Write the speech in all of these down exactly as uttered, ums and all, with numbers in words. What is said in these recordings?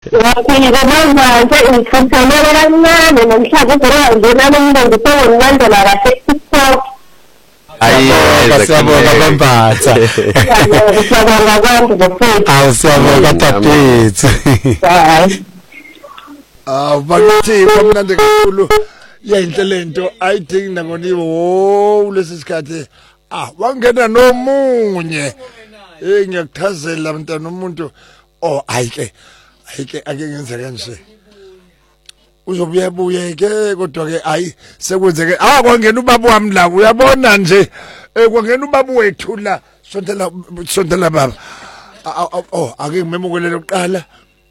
Ngiyakho manje ngikhansela kancane nomhlaba uzora ngena nombondo ngizongandela kahle TikTok. Ayeza siyabonga bambatha. Siyabonga abantu bafethu. Awusiyabonga tatithu. Hayi. Ah bakithi bamnandi kakhulu yayinhle lento ayidingi nangoniwe wo lesi sikhathi ah wangena nomunye eh ngiyakuthazela mntana umuntu oh ayike ayike ake ngenze kanje uzobuya buye ke kodwa ke ayi sekwenzeke ah kwangena ubaba wami la uyabona nje eh kwangena ubaba wethu la sondela sondela baba oh ake ngimemukele lokuqala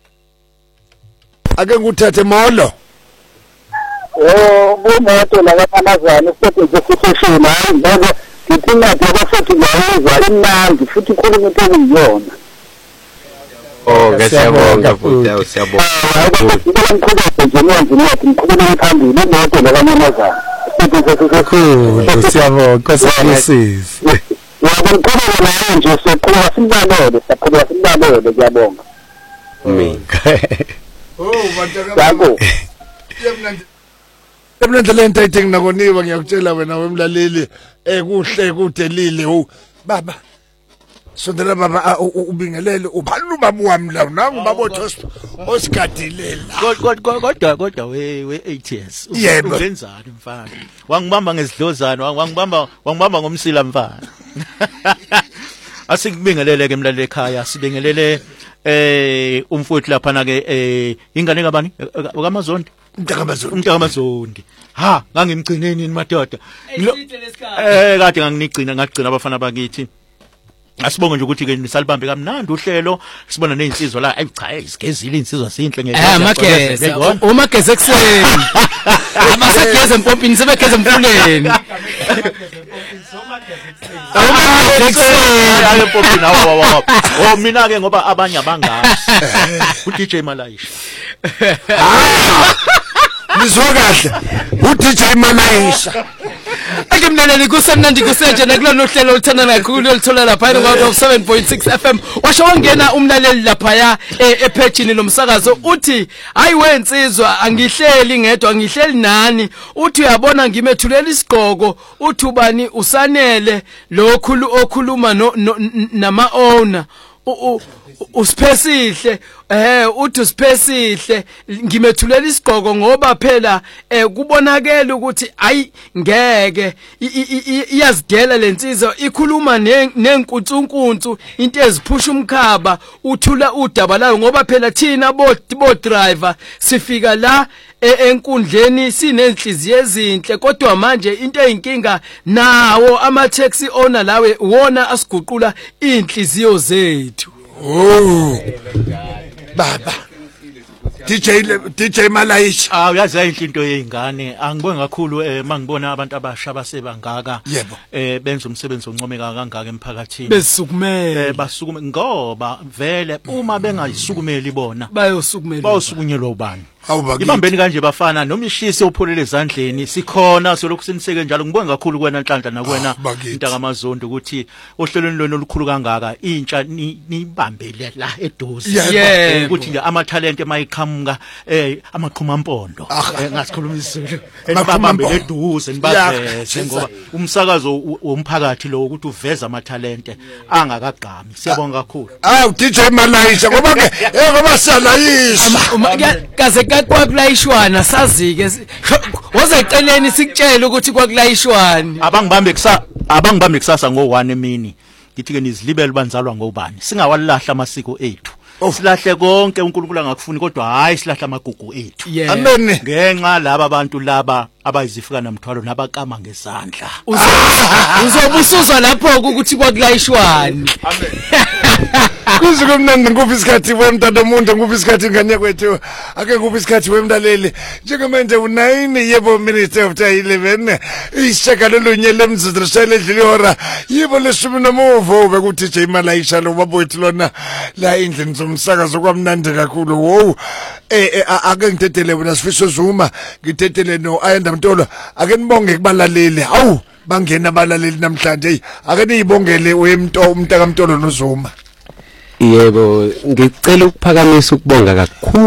ake nguthathe molo Oh, bumoto la kaMamazane sisebenze kuseshona ngoba ngithina abafuthi bayizwa imnandi futhi ikhuluma into engiyona. Oh, ngesiyabonga futhi siyabonga. Ngikholwa nje manje ngiyathi ngikhuluma phambili imoto la kaMamazane. Sisebenze Kakhulu siyabonga sisisi. Ngiyabonga nawe nje sokuba simbalele, saphula simbalele ngiyabonga. Amen. Oh, bantaka. Yemnandi Emnandi lento ayidingi nakoniwa ngiyakutshela wena wemlaleli eh kuhle kudelile ho baba sondela baba ubingelele ubani ubaba wami la nangu babotho osigadile la kodwa kodwa kodwa we we eight years ungenzani mfana wangibamba ngezidlozana wangibamba wangibamba ngomsila mfana asikubingelele ke emlaleli ekhaya sibingelele eh umfowethu lapha na ke eh ingane kabani kaMazondi umntakaMazondi umntakaMazondi ha ngangimgcineni ni madoda eh kade nganginigcina ngagcina abafana bakithi asibonge nje ukuthi ke nisalibambe kamnandi uhlelo sibona nezinsizwa la ayi cha isigezile insizwa sinhle ngeke eh mageze uma geze ekseni abasegeze empompini sebegeze emfuleni ayi empompini awu awu oh mina ke ngoba abanye abangazi u D J Malayisha Nizwa kahle u D J Malayisha ake mneneni kusemnandi kusenje nakulona uhlelo oluthandana kakhulu oluthola lapha ngo seven point six F M washo wangena umlaleli lapha ya ephejini lomsakazo uthi hayi wensizwa angihleli ngedwa ngihleli nani uthi uyabona ngimethulela isigqoko uthi ubani usanele lokhulu okhuluma nama owner usiphesihle eh uthi usiphesihle ngimethulela isigqoko ngoba phela eh kubonakala ukuthi ayi ngeke iyazidela lensizwa ikhuluma nenkunkunkuntu into eziphusha umkhaba uthula udaba layo ngoba phela thina bo bo driver sifika la enkundleni sinenhliziyo ezinhle kodwa manje into eyinkinga nawo ama taxi owner lawe wona asiguqula inhliziyo zethu. Oh baba D J D J Malayisha ah uyazi ayinhle into yezingane angibonge kakhulu eh mangibona abantu abasha basebangaka eh benza umsebenzi oncomeka kangaka emphakathini besukumele eh basukume ngoba vele uma bengayisukumeli bona bayosukumela bayosukunyelwa ubani ibambeni kanje bafana noma ishise upholele ezandleni sikhona solokhu siniseke njalo ngibonga kakhulu kwena Nhlanhla nakwena intakaMazondi ukuthi ohlelweni lwenu olukhulu kangaka intsha nibambele la eduze ukuthi nje ama talent emayiqhamuka eh amaqhuma ampondo ngasikhuluma isizulu nibambele eduze nibaveze ngoba umsakazo womphakathi lo ukuthi uveza ama talent angakagqami siyabonga kakhulu ah D J Malayisha ngoba ke ngoba siyalayisha kaze kwakulayishwana sazike wozeceleni sikutshela ukuthi kwakulayishwana abangibambe kusasa abangibambe kusasa ngo one emini ngithi ke nizilibele banzalwa ngobani singawalahla amasiko ethu silahle konke uNkulunkulu angakufuni kodwa hayi silahle amagugu ethu amen ngenxa laba abantu laba abayizifika namthwalo nabakama ngezandla uzobusuzwa lapho ukuthi kwakulayishwana amen kuzuke mnandi nguphi isikhathi wemntana umuntu nguphi isikhathi ngane kwethu ake nguphi isikhathi wemndaleli njengamanje u9 yebo minutes after eleven isishaka lolunye lemzuzu lishayile edlile ihora yebo leshumi nomuvo bekuthi D J Malayisha lo babowethu lona la endlini zomsakazo kwamnandi kakhulu wo eh ake ngithetele wena Sifiso Zuma ngithetele no Ayanda Mtolo ake nibonge kubalaleli awu bangena abalaleli namhlanje ake niyibongele wemnto umntaka Mtolo noZuma. Yebo ngicela ukuphakamisa ukubonga kakhulu